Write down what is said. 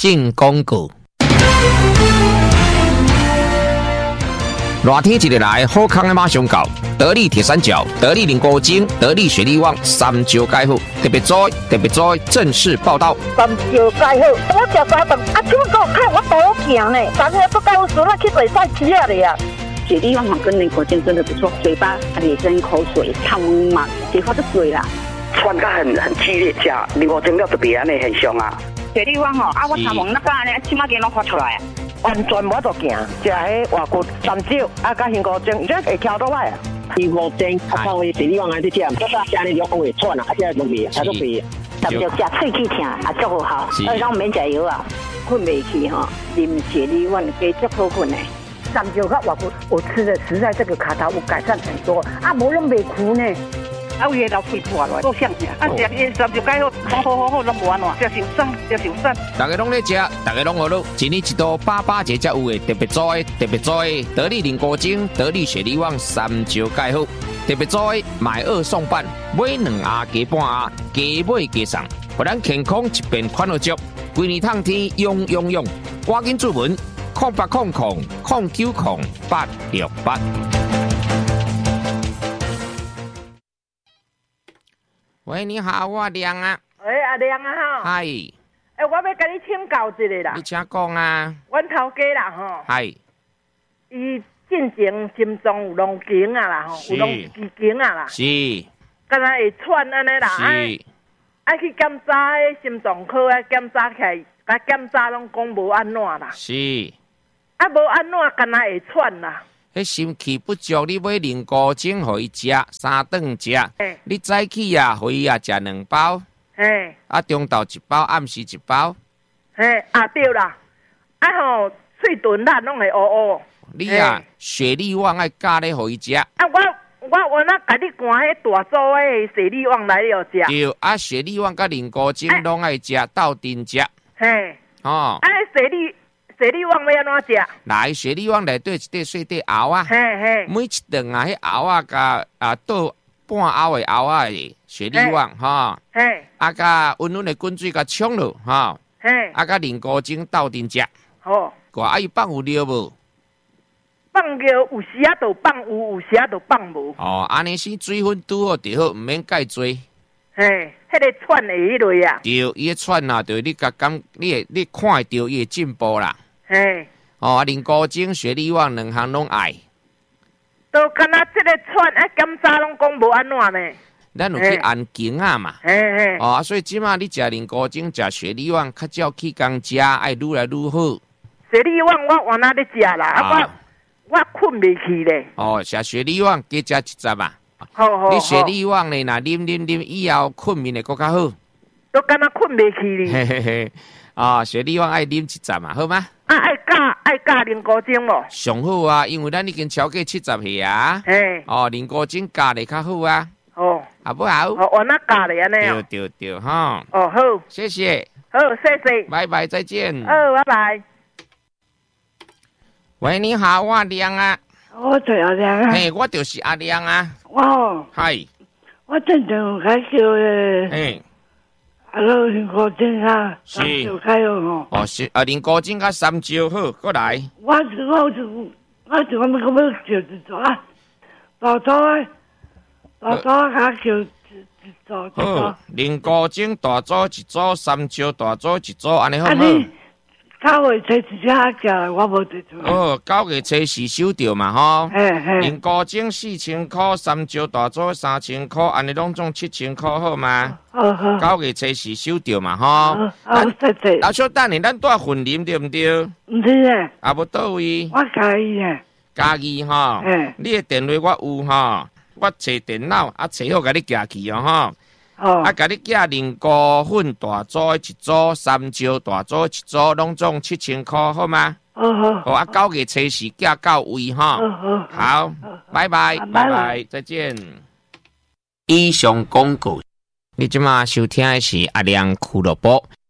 进广告。热天一日来，好康的马上到。得力铁三角、得力菱果精、得力雪力旺三招解好，特别在正式报道。 三招解好，我食三顿，啊，怎么给我看我多行呢？昨天都告诉我去做菜吃了呀。 雪力旺跟菱果精真的不错，嘴巴咧跟口水汤嘛，结果就水啦。 喘甲很激烈，吃菱果精了特别安尼很凶啊。 雪力旺吼，啊，我头毛那个安尼，起码给拢发出来啊。 完全无得行，食迄外骨三招，啊，甲杏果精，伊这会翘倒来啊。 菱果精，啊，靠伊雪力旺安尼吃，食安尼肉会喘啊，啊，食容易，啊，都肥。 三招食喙齿疼，啊，足好，而且免食药啊，困袂去吼，啉雪力旺加足好困的。 三招甲外骨，我吃的实在这个卡头有改善很多，啊，无拢袂苦呢。 啊，有迄老肺破落，够香气。啊，食伊三招解好，好，拢无安怎，食受伤。 大家拢咧食，大家拢好乐，一年一度88节才有的特别做的，得力菱果精、得力雪力旺三招解好，特别做的买2送半，买2盒加半盒，加买加送，互咱健康一边款落足，规年通天用，赶紧注文0800090868。喂，你好，我亮啊。 喂，阿亮啊，哈。 嗨。 我要甲你请教一个啦。 你请讲啊。 阮头家啦，吼。 嗨。 伊进前心脏有龙筋啊啦，吼，有龙肌筋啊啦。 是。 敢若会喘安尼啦。 是。 爱去检查迄心脏科啊，检查起来，甲检查拢讲无安怎啦。 是。 啊，无安怎，敢若会喘啦。 迄心气不足，你买菱果精互伊食，3顿食。你早起啊，互伊啊食2包。啊，中昼1包，暗时1包。 啊对啦。啊吼，喙唇力拢会乌乌。 你啊，雪力旺爱加咧互伊食。啊， 我那甲你赶迄大组诶雪力旺来了食。 对，啊，雪力旺甲菱果精拢爱食，斗阵食。哦。 啊，雪力旺要安怎食？ 来，雪力旺内底一块细块熬啊，每一顿啊，迄熬啊甲倒半熬的熬啊的雪力旺哈，啊甲温温的滚水甲冲落哈，啊甲菱果精斗阵食。好，啊伊放有料无？ 放料有时啊就放有时啊就放无。 哦，安尼是水分拄好就好，毋免介多。 迄个喘的迄类啊。 对，伊个喘啊，就你你看会到伊的进步啦。哦，菱果精、雪力旺2项拢爱。 都敢若这个喘啊，检查拢讲无安怎呢？ 咱有去按经啊嘛。哦，所以即马你食菱果精、食雪力旺，较少去工食，爱愈来愈好。 雪力旺我原来咧食啦，啊我困袂去咧。 哦，食雪力旺加食1汁啊。 好。 你雪力旺咧，若啉以后困眠会更较好。 都敢若困袂去咧。 嘿。哦，雪力旺爱啉1汁嘛，好吗？ 啊，爱加菱果精无？ 上好啊，因为咱已经超过70岁啊。哦，菱果精加咧较好啊。哦，好不好？ 哦，我那加咧安尼。 对哈。 哦，好， 谢谢。 好，谢谢。 拜拜，再见。 拜拜。 喂，你好，我亮啊。 我是阿亮啊。 我就是阿亮啊。 哇。 嗨。 我真正有开销诶。菱果精啊，3招开哦。 哦，是菱果精甲3招好，过来。 我是我要叫一组啊，大组甲叫一组。 好，菱果精大组1组，3招大组1组，安尼好吗 ？9月初一下叫我无得做。 哦，9月初4收着嘛吼。菱果精4000块，3招大组3000块，安尼拢总7000块好吗？好。9月初4收着嘛吼。 谢谢。 啊，小等下咱带混啉对不对？ 唔是诶。 啊，无倒位。 我家己诶。 家己吼。你的电话我有吼，我找电脑啊，找好甲你寄去哦吼。啊，甲你寄菱果粉大组1组，3招大组1组，拢总7000块，好吗？好。啊，9月初4寄到位哈。好，拜拜，再见。以上广告，你即马收听的是阿亮俱乐部。